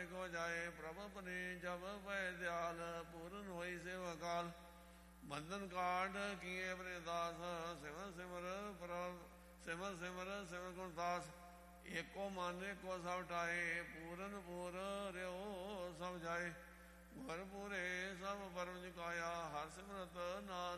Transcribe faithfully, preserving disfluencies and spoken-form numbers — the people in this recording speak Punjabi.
ਕੋ ਜਾਏ ਪ੍ਰਭ ਆਪਣੀ ਜਬ ਪੈ ਦਿਆਲ ਪੂਰਨ ਹੋਈ ਸੇਵਾ ਕਾਲ ਬੰਧਨ ਕਾਢ ਕੀਏ ਆਪਣੇ ਦਾਸ ਸਿਮਰ ਸਿਮਰ ਪ੍ਰਭ ਸਿਮਰ ਸਿਮਰ ਸਿਮਰ ਗੁਣ ਦਾਸ ਏਕੋ ਮਨ ਏਕੋ ਸਭ ਟਾਏ ਪੂਰਨ ਪੂਰ ਰਿਓ ਸਭ ਜਾਏ ਗੁਰ ਪੂਰੇ ਸਭ ਪਰਮ ਜੁਕਾਇਆ ਹਰ ਸਿਮਰਤ ਨਾਮ